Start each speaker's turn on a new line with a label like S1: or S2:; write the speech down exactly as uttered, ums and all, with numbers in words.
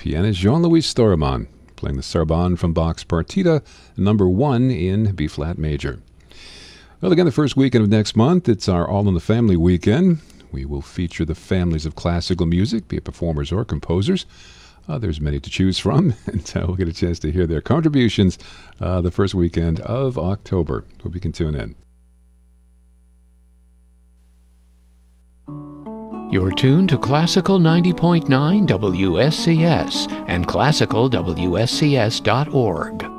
S1: pianist Jean-Louis Storaman, playing the Sarabande from Bach's Partita number one in B-flat major. Well, again, the first weekend of next month, it's our All in the Family weekend. We will feature the families of classical music, be it performers or composers. Uh, there's many to choose from, and uh, we'll get a chance to hear their contributions uh, the first weekend of October. Hope you can tune in.
S2: You're tuned to Classical ninety point nine W S C S and classical W S C S dot org.